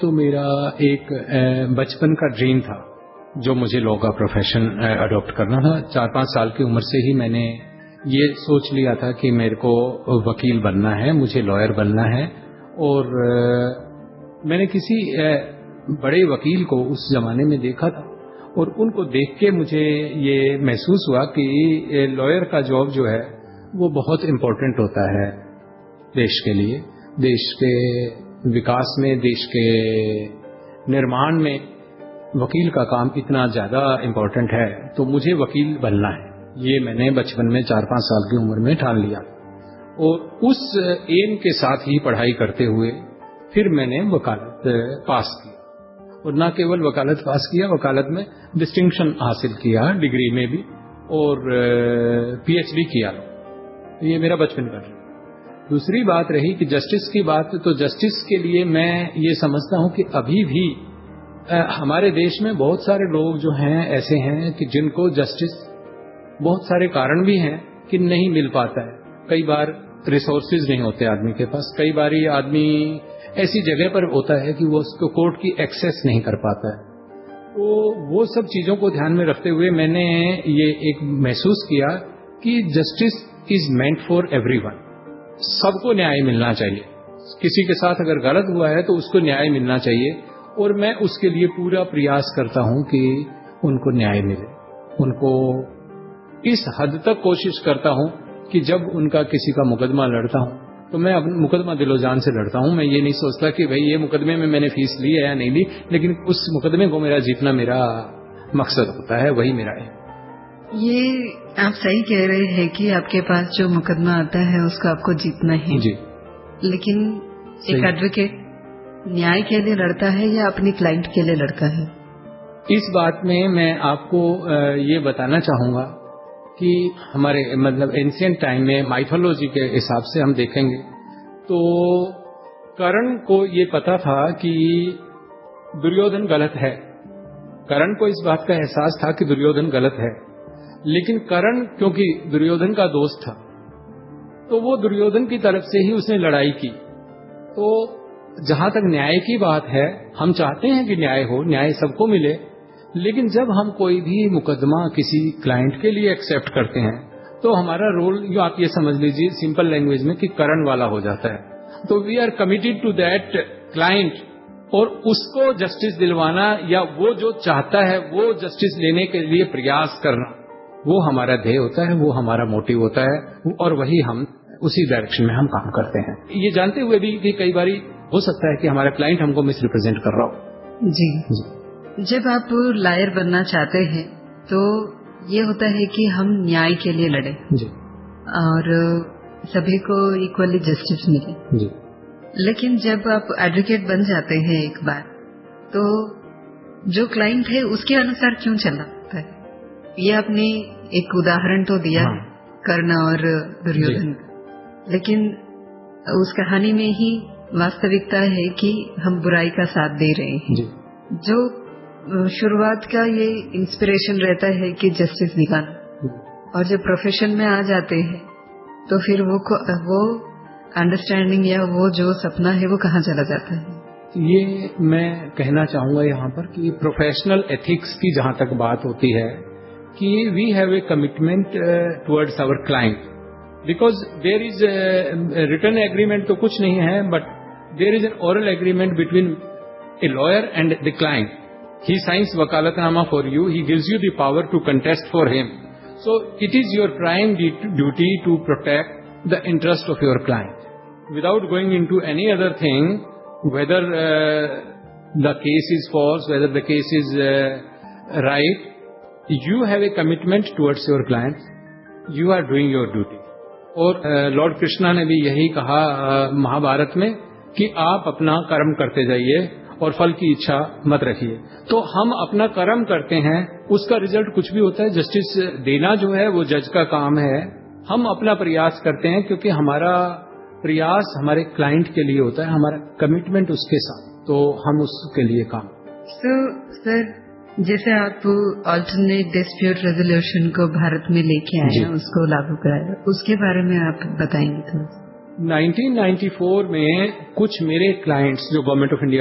तो मेरा एक बचपन का ड्रीम था जो मुझे लॉ का प्रोफेशन अडॉप्ट करना था। 4-5 साल की उम्र से ही मैंने ये सोच लिया था कि मेरे को वकील बनना है, मुझे लॉयर बनना है। और मैंने किसी बड़े वकील को उस जमाने में देखा था और उनको देख के मुझे ये महसूस हुआ कि लॉयर का जॉब जो है वो बहुत इम्पोर्टेंट होता है देश के लिए, देश के विकास में, देश के निर्माण में वकील का काम इतना ज्यादा इम्पोर्टेंट है, तो मुझे वकील बनना है। ये मैंने बचपन में 4-5 साल की उम्र में ठान लिया और उस एम के साथ ही पढ़ाई करते हुए फिर मैंने वकालत पास की और न केवल वकालत पास किया, वकालत में डिस्टिंक्शन हासिल किया डिग्री में भी और पीएचडी किया। ये मेरा बचपन का ड्रीम। दूसरी बात रही कि जस्टिस की बात, तो जस्टिस के लिए मैं ये समझता हूं कि अभी भी हमारे देश में बहुत सारे लोग जो हैं ऐसे हैं कि जिनको जस्टिस, बहुत सारे कारण भी हैं कि नहीं मिल पाता है। कई बार रिसोर्सेज नहीं होते आदमी के पास, कई बार आदमी ऐसी जगह पर होता है कि वो उसको कोर्ट की एक्सेस नहीं कर पाता है। तो वो सब चीजों को ध्यान में रखते हुए मैंने ये एक महसूस किया कि justice is meant for everyone. सबको न्याय मिलना चाहिए। किसी के साथ अगर गलत हुआ है तो उसको न्याय मिलना चाहिए और मैं उसके लिए पूरा प्रयास करता हूं कि उनको न्याय मिले। उनको इस हद तक कोशिश करता हूं कि जब उनका किसी का मुकदमा लड़ता हूं तो मैं अपना मुकदमा दिलोजान से लड़ता हूं। मैं ये नहीं सोचता कि भाई ये मुकदमे में मैंने फीस ली है या नहीं ली, लेकिन उस मुकदमे को मेरा जीतना मेरा मकसद होता है, वही मेरा है। ये आप सही कह रहे हैं कि आपके पास जो मुकदमा आता है उसको आपको जीतना है जी। लेकिन एक एडवोकेट न्याय के लिए लड़ता है या अपनी क्लाइंट के लिए लड़ता है? इस बात में मैं आपको ये बताना चाहूंगा कि हमारे मतलब एंशिएंट टाइम में माइथोलॉजी के हिसाब से हम देखेंगे तो कर्ण को ये पता था कि दुर्योधन गलत है। कर्ण को इस बात का एहसास था कि दुर्योधन गलत है, लेकिन कर्ण क्योंकि दुर्योधन का दोस्त था तो वो दुर्योधन की तरफ से ही उसने लड़ाई की। तो जहां तक न्याय की बात है, हम चाहते हैं कि न्याय हो, न्याय सबको मिले, लेकिन जब हम कोई भी मुकदमा किसी क्लाइंट के लिए एक्सेप्ट करते हैं तो हमारा रोल, जो आप ये समझ लीजिए सिंपल लैंग्वेज में, कि कर्ण वाला हो जाता है। तो we are committed to that client और उसको जस्टिस दिलवाना या वो जो चाहता है वो जस्टिस लेने के लिए प्रयास करना, वो हमारा ध्येय होता है, वो हमारा मोटिव होता है और वही हम उसी डायरेक्शन में हम काम करते हैं, ये जानते हुए भी कि कई बारी हो सकता है कि हमारा क्लाइंट हमको मिसरिप्रेजेंट कर रहा हो। जी। जब आप लॉयर बनना चाहते हैं तो ये होता है कि हम न्याय के लिए लड़े जी और सभी को इक्वली जस्टिस मिले जी। लेकिन जब आप एडवोकेट बन जाते हैं एक बार, तो जो क्लाइंट है उसके अनुसार क्यों चलना होता है? ये आपने एक उदाहरण तो दिया है कर्ण और दुर्योधन का, लेकिन उस कहानी में ही वास्तविकता है कि हम बुराई का साथ दे रहे हैं जी। जो शुरुआत का ये इंस्पिरेशन रहता है कि जस्टिस दिखाना, और जब प्रोफेशन में आ जाते हैं तो फिर वो अंडरस्टैंडिंग या वो जो सपना है वो कहाँ चला जाता है? ये मैं कहना चाहूंगा यहाँ पर कि प्रोफेशनल एथिक्स की जहां तक बात होती है कि we have a commitment towards our client, because there is written agreement तो कुछ नहीं है, but there is an oral agreement between a lawyer and the client. He signs वकालतनामा for you. He gives you the power to contest for him. So it is your prime duty to protect the interest of your client. Without going into any other thing, whether the case is false, whether the case is right, you have a commitment towards your client. You are doing your duty. और Lord Krishna ने भी यही कहा महाभारत में कि आप अपना कर्म करते जाइए और फल की इच्छा मत रखिए। तो हम अपना कर्म करते हैं, उसका रिजल्ट कुछ भी होता है, जस्टिस देना जो है वो जज का काम है। हम अपना प्रयास करते हैं क्योंकि हमारा प्रयास हमारे क्लाइंट के लिए होता है, हमारा कमिटमेंट उसके साथ, तो हम उसके लिए काम। सर, जैसे आप अल्टरनेट डिस्प्यूट रेजोल्यूशन को भारत में लेके आए, उसको लागू कराया, उसके बारे में आप बताएंगे थोड़ा? 1994 में कुछ मेरे क्लाइंट्स जो गवर्नमेंट ऑफ इंडिया